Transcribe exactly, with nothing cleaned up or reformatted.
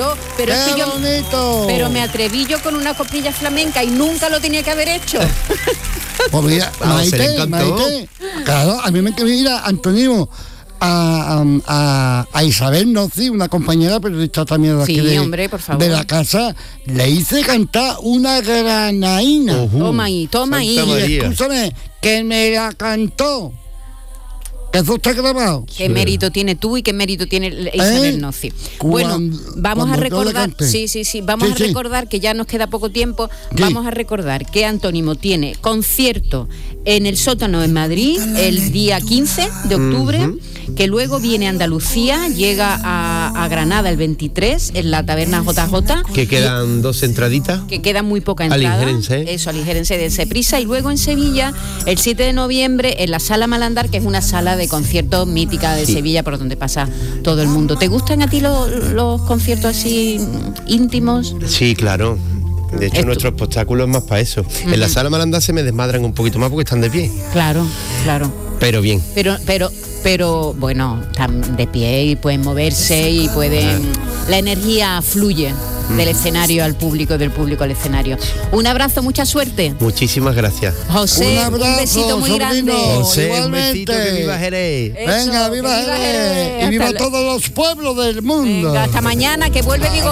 pero, pero es que yo, bonito! pero me atreví yo con una copilla flamenca y nunca lo tenía que haber hecho. Pues mira, Vamos, se le Maite, encantó. Maite, claro, a mí me encanta ir a Antonio, a, a, a, a Isabel Noci, una compañera periodista también de aquí Sí, de, hombre, por favor. de la casa, le hice cantar una granaína. Ujú. Toma ahí, toma ahí. Santa Y María. escúchame, que me la cantó. Eso está grabado. ¿Qué mérito tiene tú y qué mérito tiene Isabel ¿Eh? Noci? Bueno, Cuando- vamos cuando a yo le recordar, cante. sí, sí, sí, vamos Sí, a sí. recordar que ya nos queda poco tiempo, Sí. vamos a recordar que Antónimo tiene concierto en el sótano en Madrid el día quince de octubre, Ujú. que luego viene a Andalucía, llega a, a Granada el veintitrés en la taberna J J. Que quedan dos entraditas. Que queda muy poca entrada. Aligérense. Eso, aligérense, dense prisa. Y luego en Sevilla, el siete de noviembre, en la Sala Malandar, que es una sala de conciertos mítica de Sí. Sevilla, por donde pasa todo el mundo. ¿Te gustan a ti los, los conciertos así íntimos? Sí, claro. De hecho, Esto. nuestro espectáculo es más para eso. En la sala Malanda se me desmadran un poquito más porque están de pie. Claro, claro. Pero bien. Pero, pero, pero, bueno, están de pie y pueden moverse y pueden... La energía fluye del escenario al público y del público al escenario. Un abrazo, mucha suerte. Muchísimas gracias. José, Un abrazo, besito muy sobrino. grande. José, un igualmente. besito, que viva Jerez. Eso, Venga, que viva viva Jerez. Jerez. Y viva Hasta la- todos los pueblos del mundo. Venga, hasta mañana, que vuelve Vigor.